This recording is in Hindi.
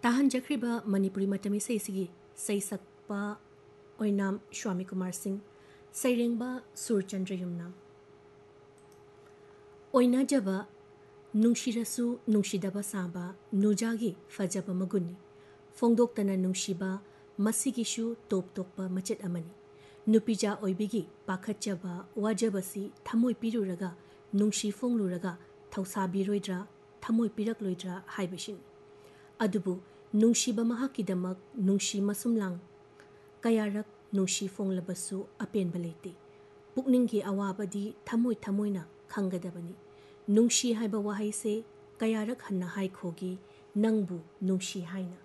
ताहनजख्रिबा मणिपुरी मतमी सैसिगी सैसक्पा ओइनाम स्वामी कुमार सिंह सैरेंबा सुरचंद्र युमना ओइनाजबा नुंशिरसु नुंशिदबा साबा नुजागी फजबा मगुनी फोंदोक्तना नुंशिबा मसिगिशु टोप टोपा मचेत अमनी नुपिजा ओइबिगी पाखचबा वाजबसी थमोय पिरुरगा नुंशि फोंगलुरगा थौसाबिरोइद्रा थमोय पिरकलोइद्रा हाइबसिन अदुबु नुंशिबा महाकिदमक नुंशि मसुमलांग कयारक नुंशि फोंगलबसु अपेनबा लेते पुकनिंगी अवाबदी थमोय थमोयना खंगदबनी नुंशि हाइबा वाहाइसे कयारक हन्ना हाइखोगी नंगबु नुंशि हाइना